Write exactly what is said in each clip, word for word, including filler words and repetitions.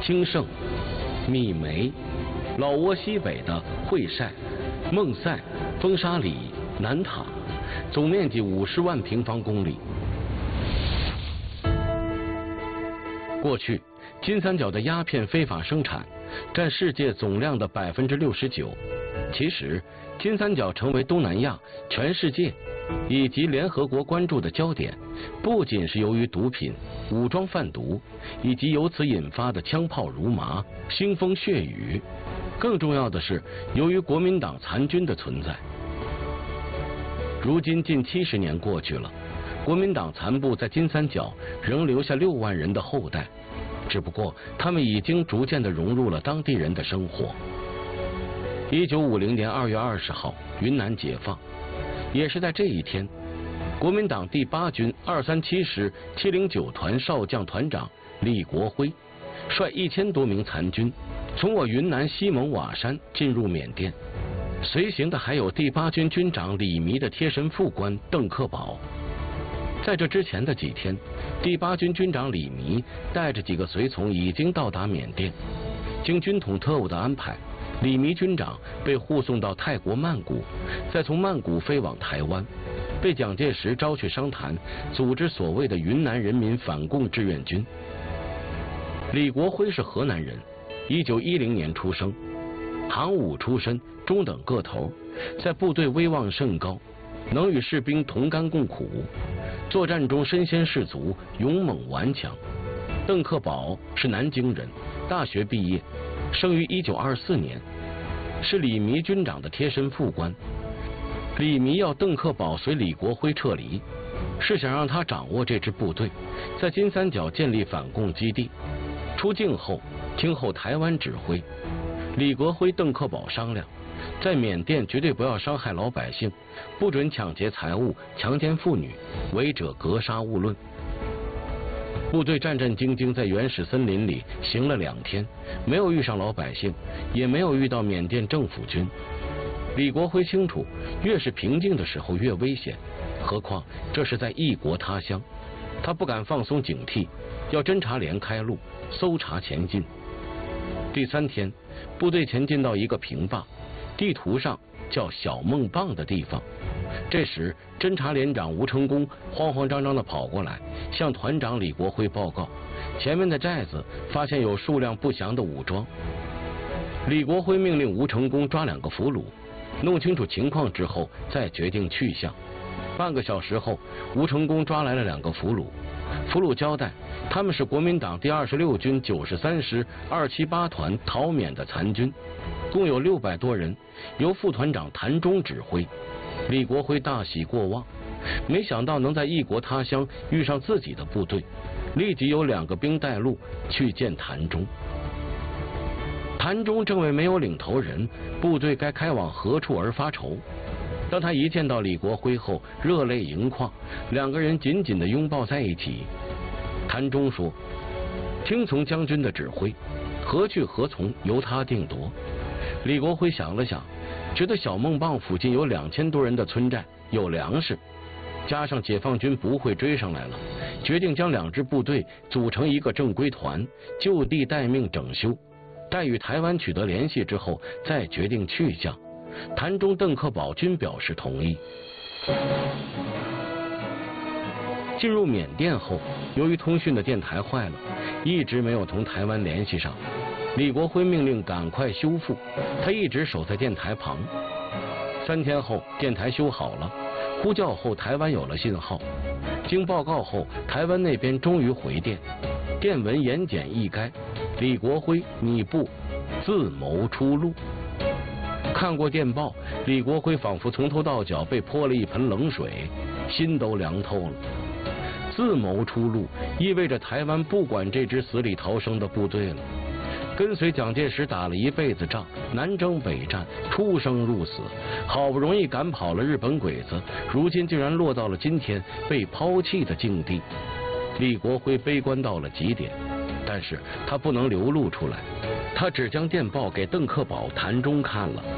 兴盛、米梅、老挝西北的会晒、孟塞、风沙里、南塔，总面积五十万平方公里。过去，金三角的鸦片非法生产占世界总量的百分之六十九。其实，金三角成为东南亚、全世界以及联合国关注的焦点，不仅是由于毒品、武装贩毒以及由此引发的枪炮如麻、腥风血雨，更重要的是由于国民党残军的存在。如今近七十年过去了，国民党残部在金三角仍留下六万人的后代，只不过他们已经逐渐地融入了当地人的生活。一九五零年二月二十号，云南解放，也是在这一天，国民党第八军二三七师七零九团少将团长李国辉率一千多名残军从我云南西蒙瓦山进入缅甸，随行的还有第八军军长李弥的贴身副官邓克保。在这之前的几天，第八军军长李弥带着几个随从已经到达缅甸，经军统特务的安排，李弥军长被护送到泰国曼谷，再从曼谷飞往台湾，被蒋介石招去商谈，组织所谓的云南人民反共志愿军。李国辉是河南人，一九一零年出生，行伍出身，中等个头，在部队威望甚高，能与士兵同甘共苦，作战中身先士卒，勇猛顽强。邓克保是南京人，大学毕业，生于一九二四年，是李弥军长的贴身副官。李弥要邓克保随李国辉撤离，是想让他掌握这支部队，在金三角建立反共基地。出境后，听候台湾指挥。李国辉、邓克保商量，在缅甸绝对不要伤害老百姓，不准抢劫财物、强奸妇女，违者格杀勿论。部队战战兢兢在原始森林里行了两天，没有遇上老百姓，也没有遇到缅甸政府军。李国辉清楚，越是平静的时候越危险，何况这是在异国他乡，他不敢放松警惕，要侦察连开路，搜查前进。第三天，部队前进到一个平坝，地图上叫小孟棒的地方。这时，侦察连长吴成功慌慌张张地跑过来，向团长李国辉报告，前面的寨子发现有数量不详的武装。李国辉命令吴成功抓两个俘虏，弄清楚情况之后再决定去向。半个小时后，吴成功抓来了两个俘虏，俘虏交代，他们是国民党第二十六军九十三师二七八团逃缅的残军，共有六百多人，由副团长谭忠指挥。李国辉大喜过望，没想到能在异国他乡遇上自己的部队，立即有两个兵带路去见谭忠。谭忠正为没有领头人，部队该开往何处而发愁。当他一见到李国辉后，热泪盈眶，两个人紧紧地拥抱在一起。谭忠说：“听从将军的指挥，何去何从由他定夺。”李国辉想了想，觉得小孟棒附近有两千多人的村寨，有粮食，加上解放军不会追上来了，决定将两支部队组成一个正规团，就地待命整修，待与台湾取得联系之后再决定去向。谭忠、邓克保均表示同意。进入缅甸后，由于通讯的电台坏了，一直没有同台湾联系上。李国辉命令赶快修复，他一直守在电台旁。三天后，电台修好了，呼叫后台湾有了信号。经报告后，台湾那边终于回电，电文言简意赅：李国辉，你部自谋出路。看过电报，李国辉仿佛从头到脚被泼了一盆冷水，心都凉透了。自谋出路意味着台湾不管这支死里逃生的部队了。跟随蒋介石打了一辈子仗，南征北战，出生入死，好不容易赶跑了日本鬼子，如今竟然落到了今天被抛弃的境地。李国辉悲观到了极点，但是他不能流露出来，他只将电报给邓克保、谭忠看了。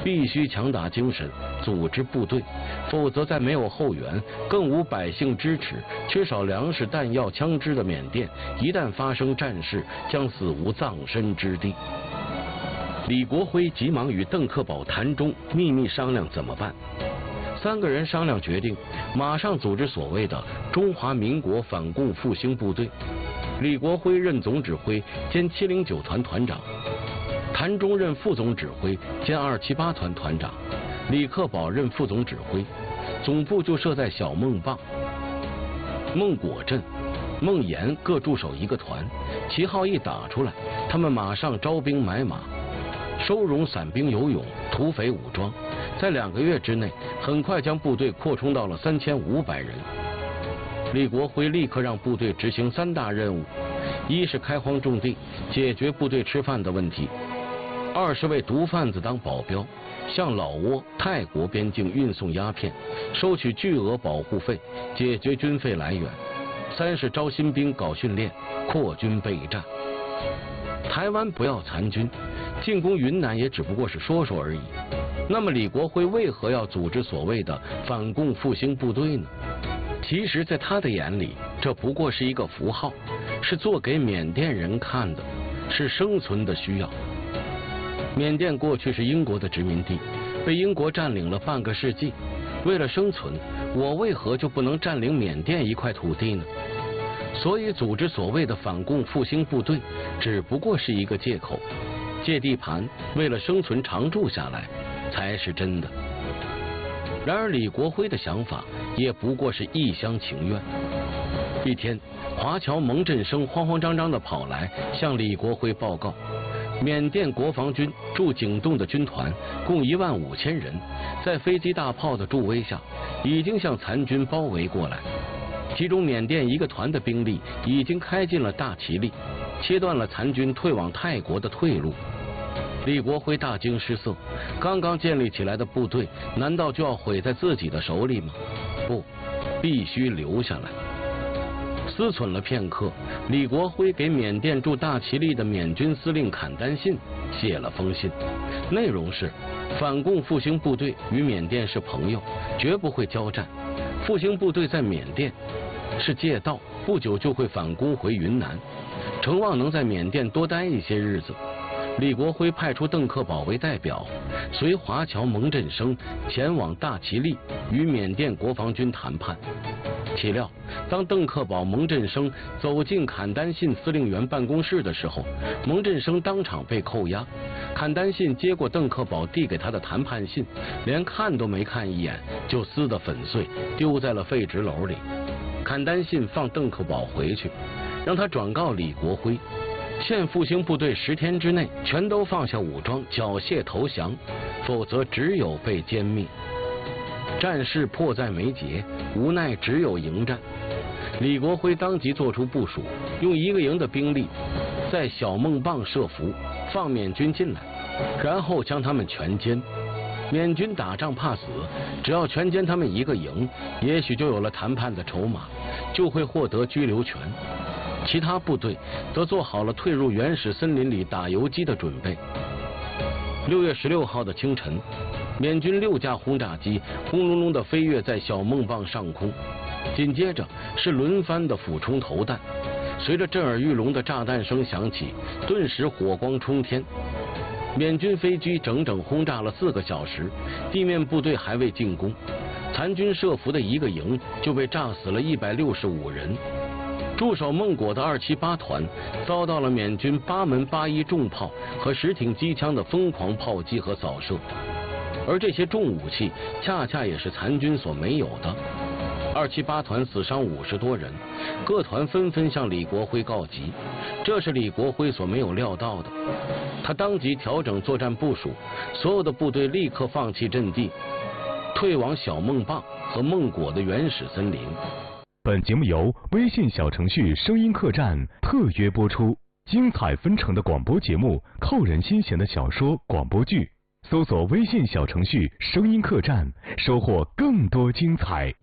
必须强打精神组织部队，否则在没有后援、更无百姓支持、缺少粮食、弹药、枪支的缅甸，一旦发生战事，将死无葬身之地。李国辉急忙与邓克保、谭忠秘密商量怎么办。三个人商量决定，马上组织所谓的中华民国反共复兴部队。李国辉任总指挥兼七零九团团长，谭忠任副总指挥兼二七八团团长，李克保任副总指挥。总部就设在小孟棒、孟果镇、孟岩各驻守一个团，旗号一打出来，他们马上招兵买马，收容散兵游勇、土匪武装，在两个月之内，很快将部队扩充到了三千五百人。李国辉立刻让部队执行三大任务：一是开荒种地，解决部队吃饭的问题；二是为毒贩子当保镖，向老挝、泰国边境运送鸦片，收取巨额保护费，解决军费来源；三是招新兵搞训练，扩军备战。台湾不要残军，进攻云南也只不过是说说而已。那么李国辉为何要组织所谓的反共复兴部队呢？其实在他的眼里，这不过是一个符号，是做给缅甸人看的，是生存的需要。缅甸过去是英国的殖民地，被英国占领了半个世纪，为了生存，我为何就不能占领缅甸一块土地呢？所以组织所谓的反共复兴部队，只不过是一个借口，借地盘，为了生存常住下来，才是真的。然而李国辉的想法也不过是一厢情愿。一天，华侨蒙振生慌慌张张地跑来向李国辉报告，缅甸国防军驻景栋的军团共一万五千人，在飞机大炮的助威下，已经向残军包围过来。其中缅甸一个团的兵力已经开进了大其力，切断了残军退往泰国的退路。李国辉大惊失色，刚刚建立起来的部队难道就要毁在自己的手里吗？不，必须留下来。思忖了片刻，李国辉给缅甸驻大其力的缅军司令坎丹信写了封信，内容是：反共复兴部队与缅甸是朋友，绝不会交战。复兴部队在缅甸是借道，不久就会反攻回云南，诚望能在缅甸多待一些日子。李国辉派出邓克保为代表，随华侨蒙振生前往大其力与缅甸国防军谈判。岂料，当邓克保、蒙振生走进坎丹信司令员办公室的时候，蒙振生当场被扣押。坎丹信接过邓克保递给他的谈判信，连看都没看一眼，就撕得粉碎，丢在了废纸篓里。坎丹信放邓克保回去，让他转告李国辉，劝复兴部队十天之内全都放下武装，缴械投降，否则只有被歼灭。战事迫在眉睫，无奈只有迎战。李国辉当即做出部署，用一个营的兵力在小孟棒设伏，放缅军进来，然后将他们全歼。缅军打仗怕死，只要全歼他们一个营，也许就有了谈判的筹码，就会获得居留权。其他部队则做好了退入原始森林里打游击的准备。六月十六号的清晨，缅军六架轰炸机轰隆隆地飞跃在小孟棒上空，紧接着是轮番的俯冲投弹，随着震耳欲聋的炸弹声响起，顿时火光冲天。缅军飞机整整轰炸了四个小时，地面部队还未进攻，残军设伏的一个营就被炸死了一百六十五人。驻守孟果的二七八团遭到了缅军八门八一重炮和十挺机枪的疯狂炮击和扫射，而这些重武器恰恰也是残军所没有的。二七八团死伤五十多人，各团纷纷向李国辉告急，这是李国辉所没有料到的。他当即调整作战部署，所有的部队立刻放弃阵地，退往小孟棒和孟果的原始森林。 本节目由微信小程序声音客栈特约播出，精彩纷呈的广播节目，扣人心弦的小说广播剧，搜索微信小程序声音客栈，收获更多精彩。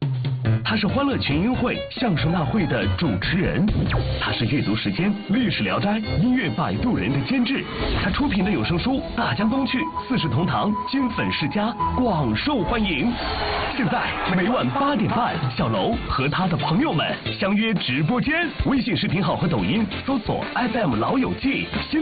他是欢乐群英会相声大会的主持人，他是阅读时间历史聊斋音乐摆渡人的监制，他出品的有声书《大江东去》《四世同堂》《金粉世家》广受欢迎。现在每晚八点半，小楼和他的朋友们相约直播间，微信视频号和抖音搜索 F M 老友记。